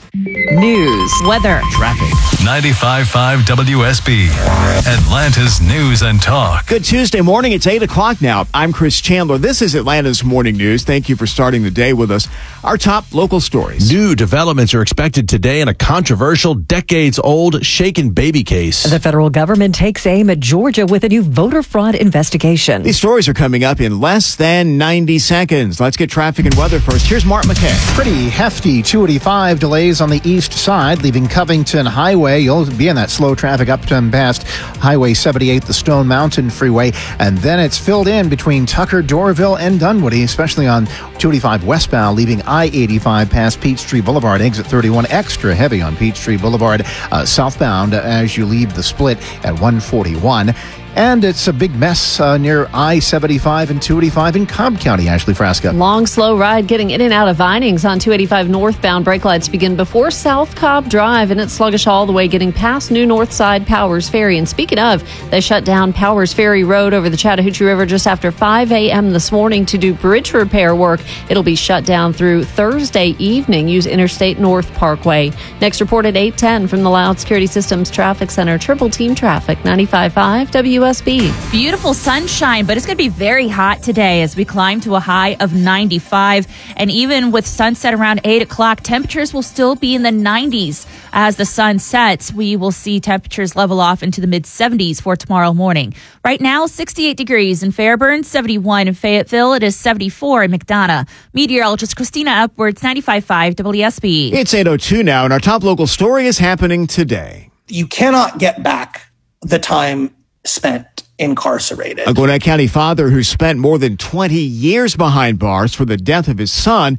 News, weather, traffic. 95.5 WSB, Atlanta's News and Talk. Good Tuesday morning. It's 8 o'clock now. I'm Chris Chandler. This is Atlanta's Morning News. Thank you for starting the day with us. Our top local stories. New developments are expected today in a controversial, decades-old shaken baby case. The federal government takes aim at Georgia with a new voter fraud investigation. These stories are coming up in less than 90 seconds. Let's get traffic and weather first. Here's Mark McKay. Pretty hefty 285 delays on the east side, leaving Covington Highway. You'll be in that slow traffic up and past Highway 78, the Stone Mountain Freeway, and then it's filled in between Tucker, Doraville, and Dunwoody, especially on 285 westbound, leaving I-85 past Peachtree Boulevard, exit 31, extra heavy on Peachtree Boulevard, southbound as you leave the split at 141. And it's a big mess near I-75 and 285 in Cobb County, Ashley Frasca. Long, slow ride getting in and out of Vinings on 285 northbound. Brake lights begin before South Cobb Drive, and it's sluggish all the way getting past New North Side Powers Ferry. And speaking of, they shut down Powers Ferry Road over the Chattahoochee River just after 5 a.m. this morning to do bridge repair work. It'll be shut down through Thursday evening. Use Interstate North Parkway. Next report at 8:10 from the Loud Security Systems Traffic Center. Triple Team Traffic, 95.5 WSB. Beautiful sunshine, but it's going to be very hot today as we climb to a high of 95. And even with sunset around 8 o'clock, temperatures will still be in the 90s. As the sun sets, we will see temperatures level off into the mid-70s for tomorrow morning. Right now, 68 degrees in Fairburn, 71 in Fayetteville. It is 74 in McDonough. Meteorologist Christina Upwards, 95.5 WSB. It's 8:02 now, and our top local story is happening today. You cannot get back the time spent incarcerated. A Gwinnett County father who spent more than 20 years behind bars for the death of his son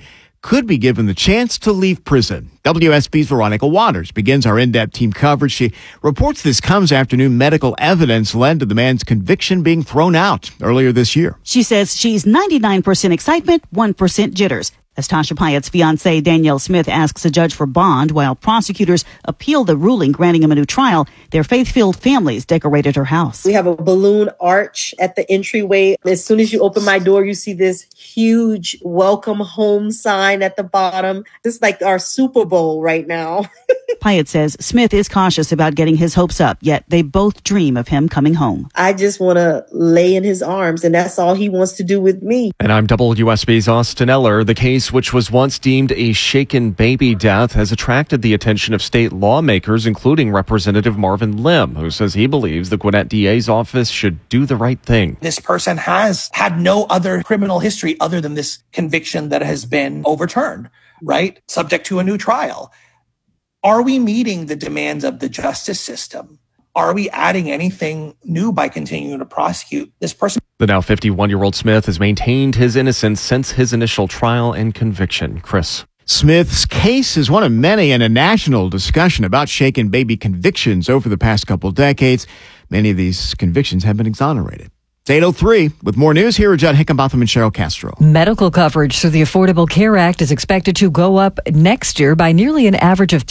could be given the chance to leave prison. WSB's Veronica Waters begins our in-depth team coverage. She reports this comes after new medical evidence led to the man's conviction being thrown out earlier this year. She says she's 99% excitement, 1% jitters. As Tasha Pyatt's fiancé Danielle Smith asks a judge for bond while prosecutors appeal the ruling granting him a new trial, their faith-filled families decorated her house. We have a balloon arch at the entryway. As soon as you open my door, you see this huge welcome home sign at the bottom. This is like our Super Bowl right now. Pyatt says Smith is cautious about getting his hopes up, yet they both dream of him coming home. I just want to lay in his arms, and that's all he wants to do with me. And I'm WSB's Austin Eller. The case, which was once deemed a shaken baby death, has attracted the attention of state lawmakers, including Representative Marvin Lim, who says he believes the Gwinnett DA's office should do the right thing. This person has had no other criminal history other than this conviction that has been overturned, right? Subject to a new trial. Are we meeting the demands of the justice system? Are we adding anything new by continuing to prosecute this person? The now 51-year-old Smith has maintained his innocence since his initial trial and conviction. Chris. Smith's case is one of many in a national discussion about shaken baby convictions over the past couple decades. Many of these convictions have been exonerated. It's 8:03. With more news, here are Judd Hickenbotham and Cheryl Castro. Medical coverage through the Affordable Care Act is expected to go up next year by nearly an average of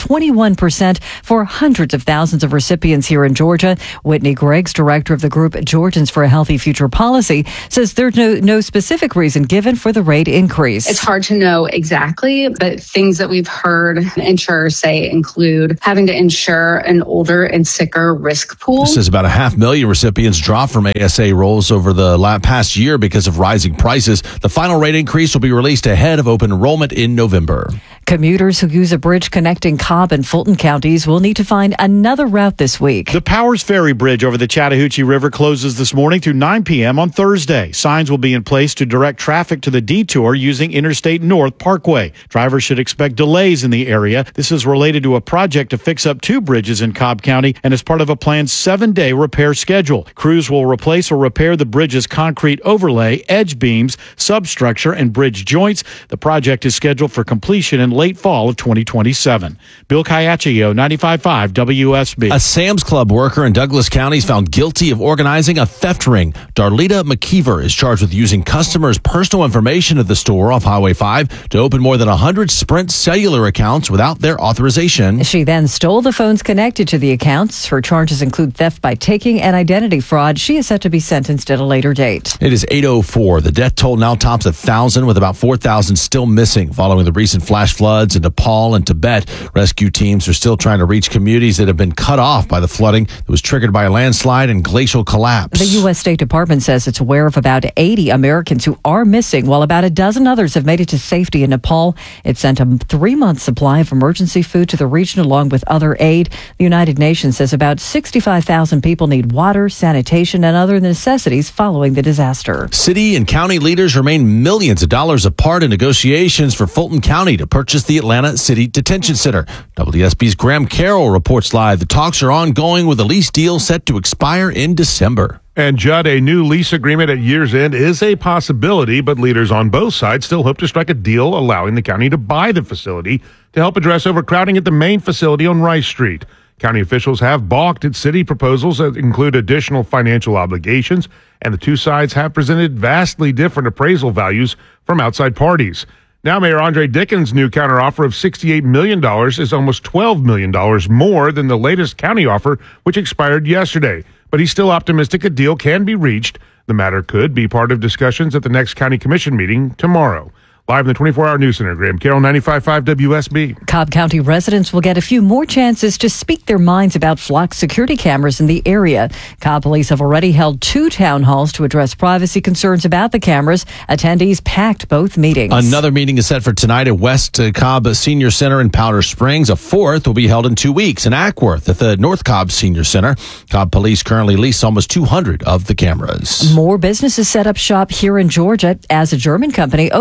21% for hundreds of thousands of recipients here in Georgia. Whitney Greggs, director of the group Georgians for a Healthy Future Policy, says there's no specific reason given for the rate increase. It's hard to know exactly, but things that we've heard insurers say include having to insure an older and sicker risk pool. This is about 500,000 recipients dropped from ASA rolls over the past year because of rising prices. The final rate increase will be released ahead of open enrollment in November. Commuters who use a bridge connecting Cobb and Fulton counties will need to find another route this week. The Powers Ferry Bridge over the Chattahoochee River closes this morning through 9 p.m. on Thursday. Signs will be in place to direct traffic to the detour using Interstate North Parkway. Drivers should expect delays in the area. This is related to a project to fix up 2 bridges in Cobb County and is part of a planned 7-day repair schedule. Crews will replace or repair the bridge's concrete overlay, edge beams, substructure, and bridge joints. The project is scheduled for completion in late fall of 2027. Bill Caiaccio, 95.5 WSB. A Sam's Club worker in Douglas County is found guilty of organizing a theft ring. Darlita McKeever is charged with using customers' personal information at the store off Highway 5 to open more than 100 Sprint cellular accounts without their authorization. She then stole the phones connected to the accounts. Her charges include theft by taking and identity fraud. She is set to be sentenced at a later date. It is 8:04. The death toll now tops 1,000, with about 4,000 still missing following the recent flash floods in Nepal and Tibet. Rescue teams are still trying to reach communities that have been cut off by the flooding that was triggered by a landslide and glacial collapse. The U.S. State Department says it's aware of about 80 Americans who are missing, while about a dozen others have made it to safety in Nepal. It sent a 3-month supply of emergency food to the region along with other aid. The United Nations says about 65,000 people need water, sanitation, and other necessities following the disaster. City and county leaders remain millions of dollars apart in negotiations for Fulton County to purchase the Atlanta City Detention Center. WSB's Graham Carroll reports live. The talks are ongoing with a lease deal set to expire in December. And Judd, a new lease agreement at year's end is a possibility, but leaders on both sides still hope to strike a deal allowing the county to buy the facility to help address overcrowding at the main facility on Rice Street. County officials have balked at city proposals that include additional financial obligations, and the two sides have presented vastly different appraisal values from outside parties. Now, Mayor Andre Dickens' new counteroffer of $68 million is almost $12 million more than the latest county offer, which expired yesterday. But he's still optimistic a deal can be reached. The matter could be part of discussions at the next county commission meeting tomorrow. Live in the 24-hour news center, Graham Carroll, 95.5 WSB. Cobb County residents will get a few more chances to speak their minds about flocked security cameras in the area. Cobb police have already held 2 town halls to address privacy concerns about the cameras. Attendees packed both meetings. Another meeting is set for tonight at West Cobb Senior Center in Powder Springs. A 4th will be held in 2 weeks in Ackworth at the North Cobb Senior Center. Cobb police currently lease almost 200 of the cameras. More businesses set up shop here in Georgia as a German company opens up a new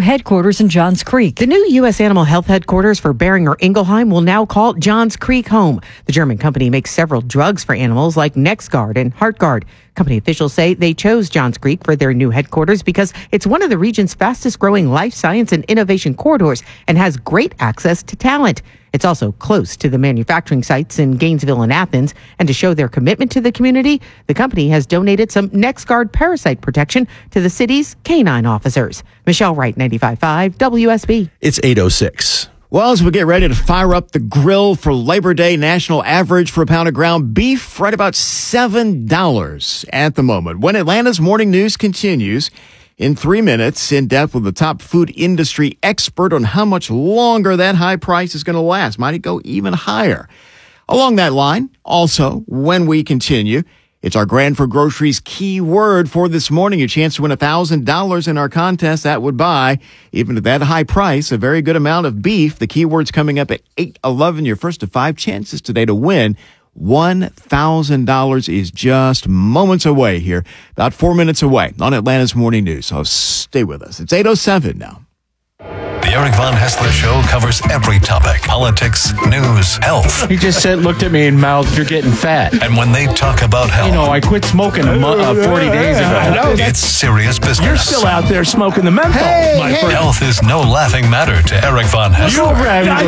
headquarters in Johns Creek. The new U.S. Animal Health headquarters for Bering or Ingelheim will now call Johns Creek home. The German company makes several drugs for animals like NexGard and HeartGard. Company officials say they chose Johns Creek for their new headquarters because it's one of the region's fastest growing life science and innovation corridors and has great access to talent. It's also close to the manufacturing sites in Gainesville and Athens. And to show their commitment to the community, the company has donated some NexGard parasite protection to the city's canine officers. Michelle Wright, 95.5 WSB. It's 8:06. Well, as we get ready to fire up the grill for Labor Day, national average for a pound of ground beef right about $7 at the moment. When Atlanta's morning news continues in 3 minutes, in depth with the top food industry expert on how much longer that high price is going to last. Might it go even higher? Along that line, also, when we continue, it's our Grand for Groceries key word for this morning. Your chance to win $1,000 in our contest. That would buy, even at that high price, a very good amount of beef. The keyword's coming up at 8:11. Your first of 5 chances today to win. $1,000 is just moments away here, about 4 minutes away on Atlanta's Morning News. So stay with us. It's 8:07 now. The Eric Von Hessler Show covers every topic: politics, news, health. He just looked at me and mouthed, "You're getting fat." And when they talk about health, you know, I quit smoking 40 days ago. I know. It's serious business. You're still out there smoking the menthol. Hey. Health is no laughing matter to Eric Von Hessler. I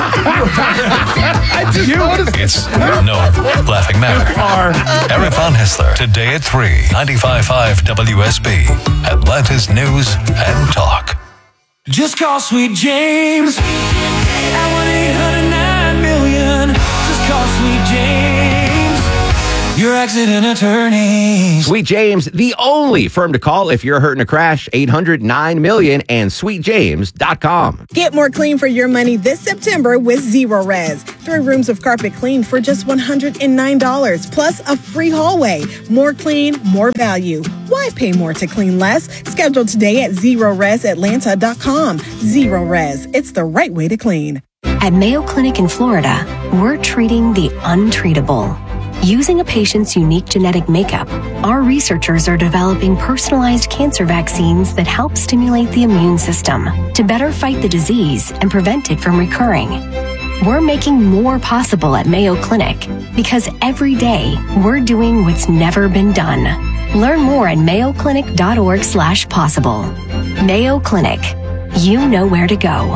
just noticed. It's no laughing matter. Eric Von Hessler, today at 3, 95.5 WSB, Atlanta's News and Talk. Just call Sweet James at 1-800-9-million. Just call Sweet James, your accident attorney. Sweet James, the only firm to call if you're hurt in a crash. 800-9-million and sweetjames.com. Get more clean for your money this September with Zero Res. 3 rooms of carpet cleaned for just $109, plus a free hallway. More clean, more value. Why pay more to clean less? Schedule today at ZeroResAtlanta.com. Zero Res, it's the right way to clean. At Mayo Clinic in Florida, we're treating the untreatable. Using a patient's unique genetic makeup, our researchers are developing personalized cancer vaccines that help stimulate the immune system to better fight the disease and prevent it from recurring. We're making more possible at Mayo Clinic because every day we're doing what's never been done. Learn more at mayoclinic.org/possible. Mayo Clinic. You know where to go.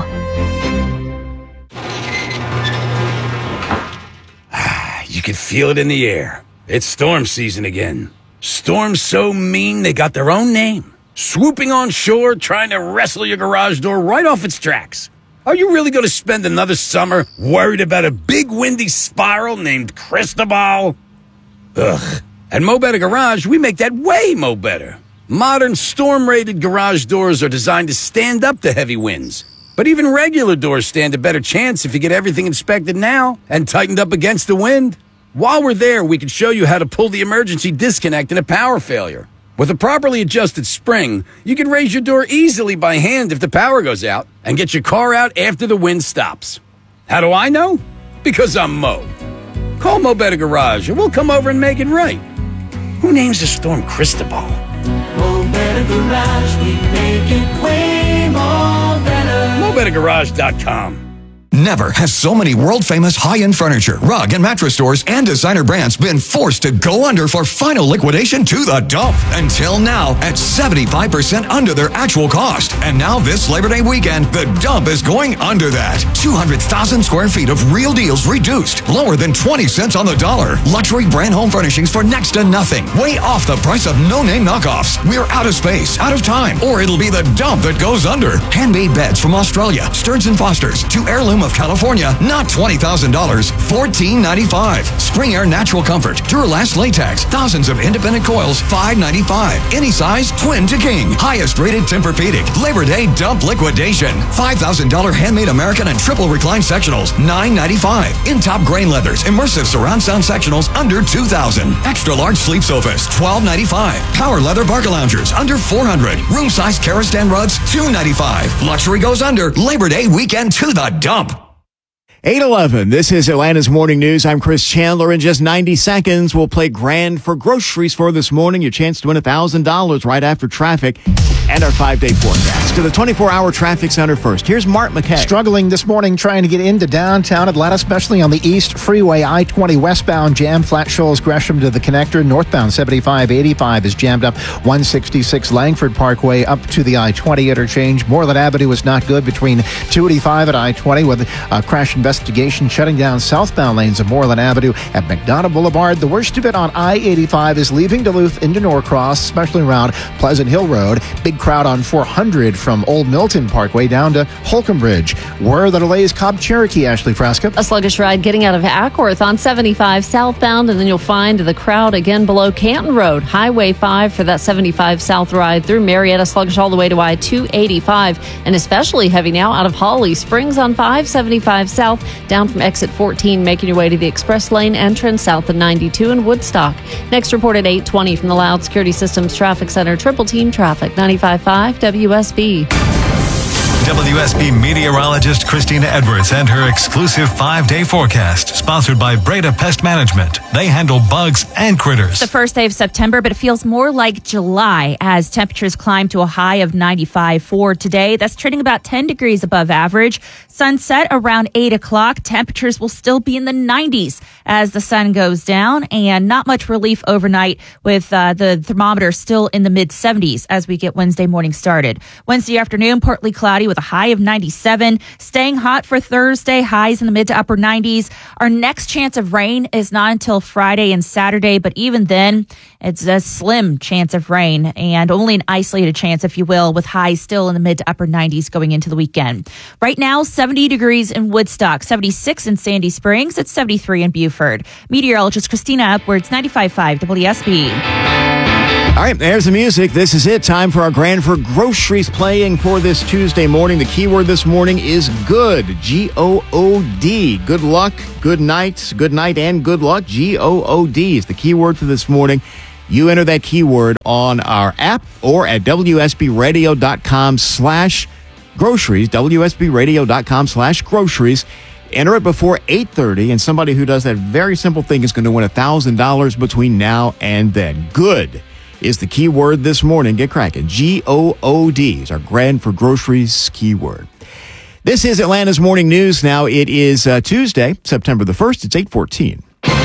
You can feel it in the air. It's storm season again. Storms so mean they got their own name. Swooping on shore, trying to wrestle your garage door right off its tracks. Are you really going to spend another summer worried about a big windy spiral named Cristobal? Ugh. At Mo Better Garage, we make that way mo better. Modern storm-rated garage doors are designed to stand up to heavy winds. But even regular doors stand a better chance if you get everything inspected now and tightened up against the wind. While we're there, we can show you how to pull the emergency disconnect in a power failure. With a properly adjusted spring, you can raise your door easily by hand if the power goes out and get your car out after the wind stops. How do I know? Because I'm Mo. Call Mo Better Garage and we'll come over and make it right. Who names the storm Cristobal? Mo Better Garage, we make it way more better. MoBetterGarage.com. Never has so many world-famous high-end furniture, rug, and mattress stores and designer brands been forced to go under for final liquidation to the dump. Until now, at 75% under their actual cost. And now this Labor Day weekend, the dump is going under that. 200,000 square feet of real deals reduced, lower than 20 cents on the dollar. Luxury brand home furnishings for next to nothing. Way off the price of no-name knockoffs. We're out of space, out of time, or it'll be the dump that goes under. Handmade beds from Australia, Stearns & Foster's, to Heirloom of California, not $20,000, $14.95. Spring Air Natural Comfort, Duralast Latex, thousands of independent coils, $5.95. Any size, twin to king. Highest rated Tempur-Pedic. Labor Day dump liquidation. $5,000 handmade American and triple recline sectionals, $9.95. In top grain leathers, immersive surround sound sectionals, under $2,000. Extra large sleep sofas, $12.95. Power leather Barca loungers, under $400. Room size Karastan rugs, $2.95. Luxury goes under. Labor Day weekend to the dump. 8:11. This is Atlanta's Morning News. I'm Chris Chandler. In just 90 seconds, we'll play Grand for Groceries for this morning. Your chance to win $1,000 right after traffic. and our 5-day forecast. To the 24-hour traffic center first. Here's Mark McKay. Struggling this morning trying to get into downtown Atlanta, especially on the East Freeway. I-20 westbound jam, Flat Shoals, Gresham to the connector. Northbound 75-85 is jammed up. 166 Langford Parkway up to the I-20 interchange. Moreland Avenue is not good between 285 and I-20 with a crash investigation shutting down southbound lanes of Moreland Avenue at McDonough Boulevard. The worst of it on I-85 is leaving Duluth into Norcross, especially around Pleasant Hill Road. Big crowd on 400 from Old Milton Parkway down to Holcomb Bridge. Where are the delays? Cobb Cherokee, Ashley Frasca. A sluggish ride getting out of Ackworth on 75 southbound, and then you'll find the crowd again below Canton Road. Highway 5 for that 75 south ride through Marietta, sluggish all the way to I-285, and especially heavy now out of Holly Springs on 575 south, down from exit 14, making your way to the express lane entrance south of 92 in Woodstock. Next report at 8:20 from the Loud Security Systems Traffic Center. Triple Team Traffic, 95.5 WSB. WSB meteorologist Christina Edwards and her exclusive 5-day forecast, sponsored by Breda Pest Management. They handle bugs and critters. The first day of September, but it feels more like July as temperatures climb to a high of 95 for today. That's trending about 10 degrees above average. Sunset around 8 o'clock. Temperatures will still be in the 90s as the sun goes down, and not much relief overnight with the thermometer still in the mid-70s as we get Wednesday morning started. Wednesday afternoon, partly cloudy with a high of 97. Staying hot for Thursday, highs in the mid to upper 90s. Our next chance of rain is not until Friday and Saturday, but even then, it's a slim chance of rain and only an isolated chance, if you will, with highs still in the mid to upper 90s going into the weekend. Right now, 70 degrees in Woodstock, 76 in Sandy Springs, it's 73 in Beaufort. Meteorologist Christina Edwards, 95.5 WSB. All right, there's the music. This is it. Time for our Granford Groceries playing for this Tuesday morning. The keyword this morning is good. G-O-O-D. Good luck, good night, and good luck. G-O-O-D is the keyword for this morning. You enter that keyword on our app or at WSBradio.com/groceries, WSBradio.com/groceries. Enter it before 8:30, and somebody who does that very simple thing is going to win $1,000 between now and then. Good is the key word this morning. Get cracking. G-O-O-D is our Granford Groceries keyword. This is Atlanta's Morning News. Now it is Tuesday, September the 1st. It's 8:14.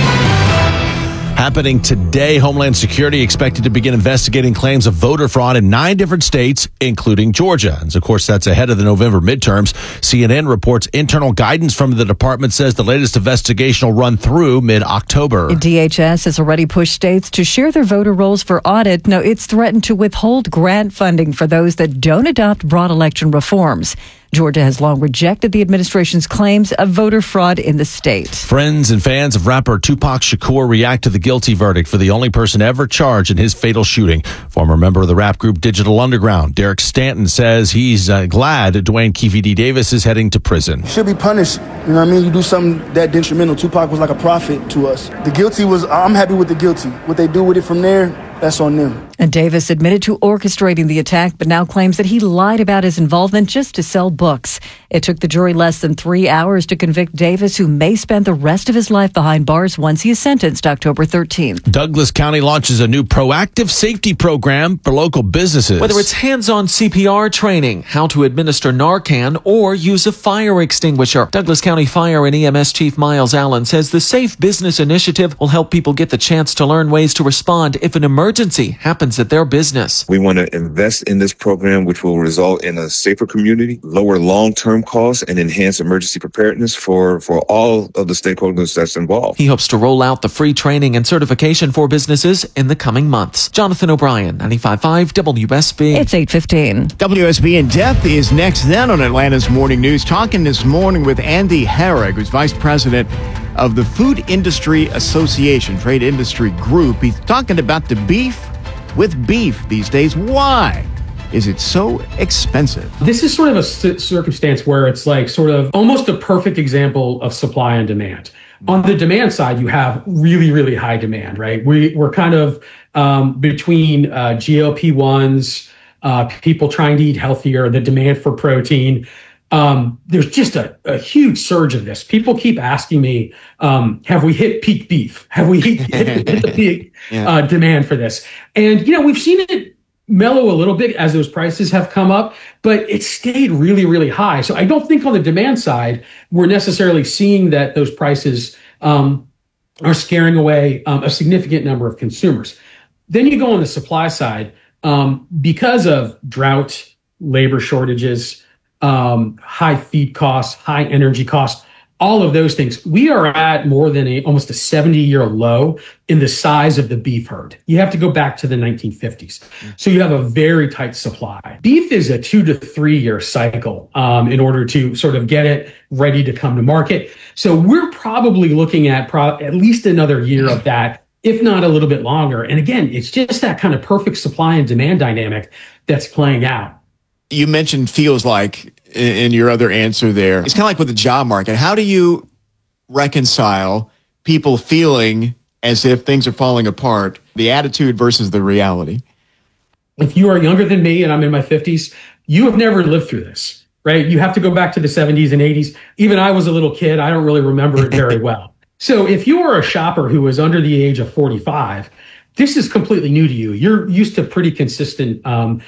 Happening today, Homeland Security expected to begin investigating claims of voter fraud in 9 different states, including Georgia. And of course, that's ahead of the November midterms. CNN reports internal guidance from the department says the latest investigation will run through mid-October. DHS has already pushed states to share their voter rolls for audit. Now, it's threatened to withhold grant funding for those that don't adopt broad election reforms. Georgia has long rejected the administration's claims of voter fraud in the state. Friends and fans of rapper Tupac Shakur react to the guilty verdict for the only person ever charged in his fatal shooting. Former member of the rap group Digital Underground, Derek Stanton, says he's glad Dwayne Keefe D. Davis is heading to prison. Should be punished. You know what I mean? You do something that detrimental. Tupac was like a prophet to us. The guilty was, I'm happy with the guilty. What they do with it from there, that's on them. And Davis admitted to orchestrating the attack, but now claims that he lied about his involvement just to sell books. It took the jury less than 3 hours to convict Davis, who may spend the rest of his life behind bars once he is sentenced October 13th. Douglas County launches a new proactive safety program for local businesses. Whether it's hands-on CPR training, how to administer Narcan, or use a fire extinguisher, Douglas County Fire and EMS Chief Miles Allen says the Safe Business Initiative will help people get the chance to learn ways to respond if an emergency happens at their business. We want to invest in this program, which will result in a safer community, lower long-term costs, and enhance emergency preparedness for all of the stakeholders that's involved. He hopes to roll out the free training and certification for businesses in the coming months. Jonathan O'Brien, 95.5 WSB. It's 8:15. WSB In Depth is next then on Atlanta's Morning News. Talking this morning with Andy Herrig, who's Vice President of the Food Industry Association, Trade Industry Group. He's talking about the beef with beef these days. Why is it so expensive? This is sort of a circumstance where it's like sort of almost a perfect example of supply and demand. On the demand side, you have really, really high demand, right? We're kind of between GLP-1s, people trying to eat healthier, the demand for protein. There's just a huge surge of this. People keep asking me, have we hit peak beef? Have we hit the peak demand for this? And, we've seen it, mellow a little bit as those prices have come up, but it stayed really, really high. So I don't think on the demand side, we're necessarily seeing that those prices are scaring away a significant number of consumers. Then you go on the supply side, because of drought, labor shortages, high feed costs, high energy costs, all of those things. We are at more than almost a 70-year low in the size of the beef herd. You have to go back to the 1950s. So you have a very tight supply. Beef is a 2 to 3 year cycle in order to sort of get it ready to come to market. So we're probably looking at at least another year of that, if not a little bit longer. And again, it's just that kind of perfect supply and demand dynamic that's playing out. You mentioned feels like in your other answer there. It's kind of like with the job market. How do you reconcile people feeling as if things are falling apart, the attitude versus the reality? If you are younger than me and I'm in my 50s, you have never lived through this, right? You have to go back to the 70s and 80s. Even I was a little kid. I don't really remember it very well. So if you are a shopper who is under the age of 45, this is completely new to you. You're used to pretty consistent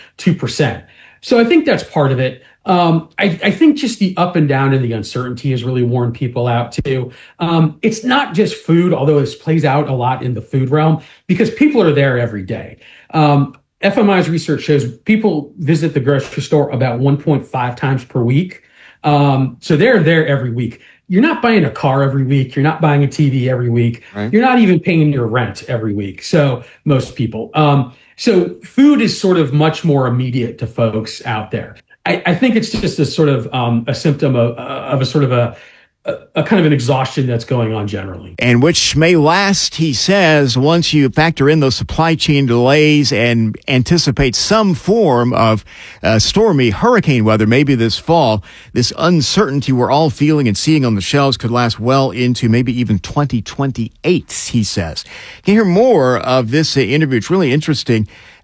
2%. So I think that's part of it. I think just the up and down and the uncertainty has really worn people out too. It's not just food, although this plays out a lot in the food realm, because people are there every day. FMI's research shows people visit the grocery store about 1.5 times per week. So they're there every week. You're not buying a car every week. You're not buying a TV every week. Right. You're not even paying your rent every week. So most people. So food is sort of much more immediate to folks out there. I think it's just a sort of a symptom of a sort of a kind of an exhaustion that's going on generally. And which may last, he says, once you factor in those supply chain delays and anticipate some form of stormy hurricane weather, maybe this fall. This uncertainty we're all feeling and seeing on the shelves could last well into maybe even 2028, he says. You can hear more of this interview. It's really interesting.